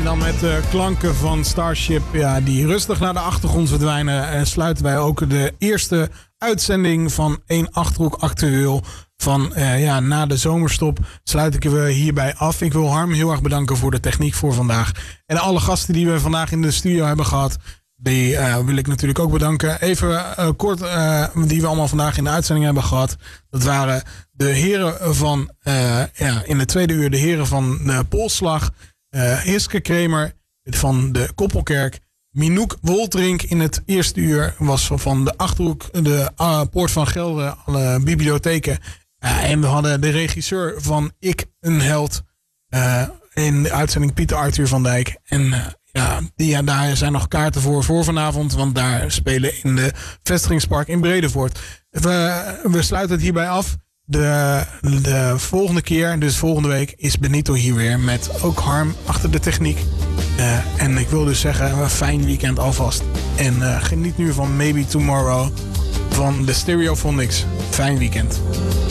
dan met de klanken van Starship, ja, die rustig naar de achtergrond verdwijnen, sluiten wij ook de eerste uitzending van 1 Achterhoek Actueel. Van na de zomerstop sluit ik we hierbij af. Ik wil Harm heel erg bedanken voor de techniek voor vandaag. En alle gasten die we vandaag in de studio hebben gehad, die wil ik natuurlijk ook bedanken. Even kort, die we allemaal vandaag in de uitzending hebben gehad. Dat waren de heren van, in de tweede uur, de heren van de Polslag. Hiske Kremer van de Koppelkerk. Minouk Wolterink in het eerste uur was van de Achterhoek, de Poort van Gelre, alle bibliotheken. En we hadden de regisseur van Ik een Held in de uitzending Pieter Arthur van Dijk. En daar zijn nog kaarten voor vanavond, want daar spelen in de Vestigingspark in Bredevoort. We sluiten het hierbij af. De volgende keer, dus volgende week, is Benito hier weer met ook Harm achter de techniek. En ik wil dus zeggen, een fijn weekend alvast. En geniet nu van Maybe Tomorrow van de Stereophonics. Fijn weekend.